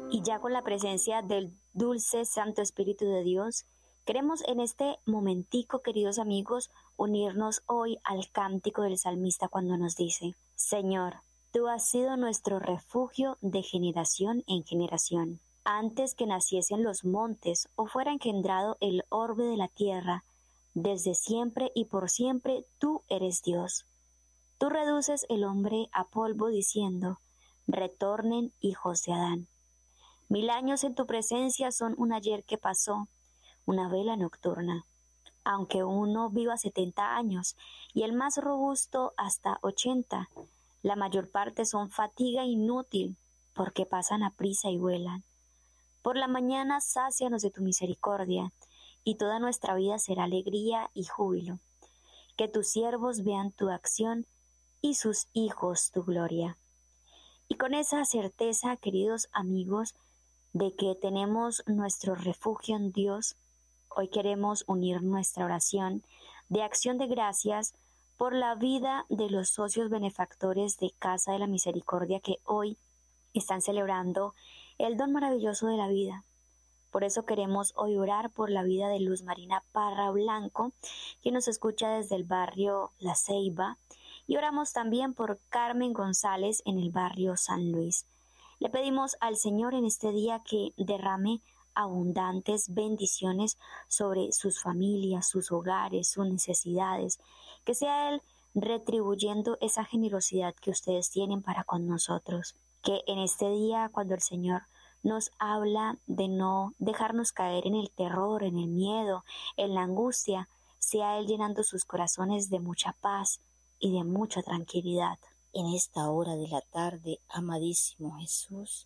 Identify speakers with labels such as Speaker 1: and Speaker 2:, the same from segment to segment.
Speaker 1: Y ya con la presencia del dulce Santo Espíritu de Dios, queremos en este momentico, queridos amigos, unirnos hoy al cántico del salmista cuando nos dice: Señor, tú has sido nuestro refugio de generación en generación. Antes que naciesen los montes o fuera engendrado el orbe de la tierra, desde siempre y por siempre tú eres Dios. Tú reduces el hombre a polvo diciendo: retornen hijos de Adán. 1000 años en tu presencia son un ayer que pasó, una vela nocturna. Aunque uno viva 70 años y el más robusto hasta 80, la mayor parte son fatiga inútil porque pasan a prisa y vuelan. Por la mañana sácianos de tu misericordia y toda nuestra vida será alegría y júbilo. Que tus siervos vean tu acción y sus hijos tu gloria. Y con esa certeza, queridos amigos, de que tenemos nuestro refugio en Dios, hoy queremos unir nuestra oración de acción de gracias por la vida de los socios benefactores de Casa de la Misericordia que hoy están celebrando el don maravilloso de la vida. Por eso queremos hoy orar por la vida de Luz Marina Parra Blanco, que nos escucha desde el barrio La Ceiba, y oramos también por Carmen González en el barrio San Luis. Le pedimos al Señor en este día que derrame abundantes bendiciones sobre sus familias, sus hogares, sus necesidades, que sea Él retribuyendo esa generosidad que ustedes tienen para con nosotros. Que en este día, cuando el Señor nos habla de no dejarnos caer en el terror, en el miedo, en la angustia, sea Él llenando sus corazones de mucha paz y de mucha tranquilidad.
Speaker 2: En esta hora de la tarde, amadísimo Jesús,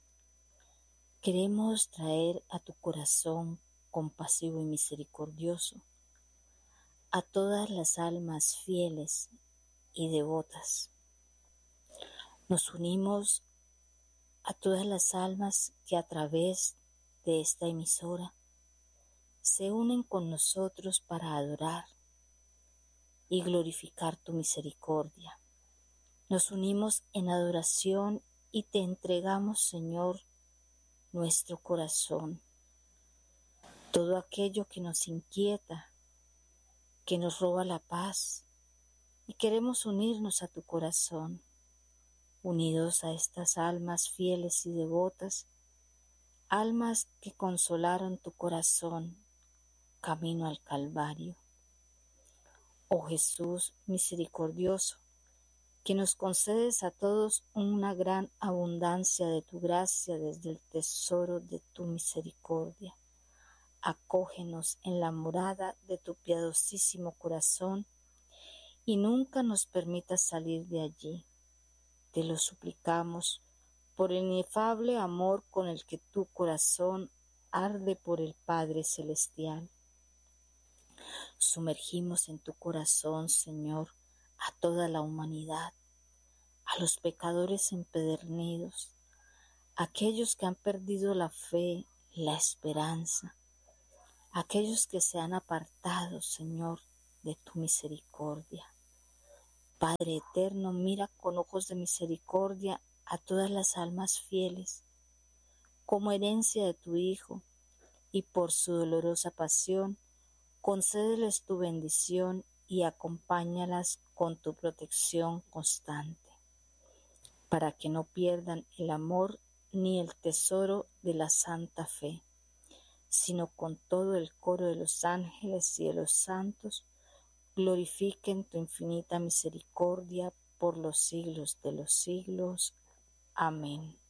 Speaker 2: queremos traer a tu corazón compasivo y misericordioso a todas las almas fieles y devotas. Nos unimos a todas las almas que a través de esta emisora se unen con nosotros para adorar y glorificar tu misericordia. Nos unimos en adoración y te entregamos, Señor, nuestro corazón. Todo aquello que nos inquieta, que nos roba la paz, y queremos unirnos a tu corazón, unidos a estas almas fieles y devotas, almas que consolaron tu corazón camino al Calvario. Oh Jesús misericordioso, que nos concedes a todos una gran abundancia de tu gracia desde el tesoro de tu misericordia. Acógenos en la morada de tu piadosísimo corazón y nunca nos permitas salir de allí. Te lo suplicamos por el inefable amor con el que tu corazón arde por el Padre Celestial. Sumergimos en tu corazón, Señor, a toda la humanidad, a los pecadores empedernidos, a aquellos que han perdido la fe, la esperanza, a aquellos que se han apartado, Señor, de tu misericordia. Padre eterno, mira con ojos de misericordia a todas las almas fieles, como herencia de tu Hijo, y por su dolorosa pasión, concédeles tu bendición y acompáñalas con tu protección constante, para que no pierdan el amor ni el tesoro de la santa fe, sino con todo el coro de los ángeles y de los santos, glorifiquen tu infinita misericordia por los siglos de los siglos. Amén.